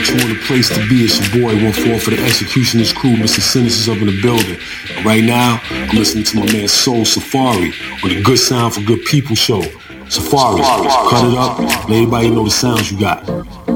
You want a place to be, it's your boy 1-4 for the Executioners crew. Mr. Sinners is up in the building. And right now, I'm listening to my man Soul Safari on the Good Sound for Good People show. Safari, cut it up, let everybody know the sounds you got.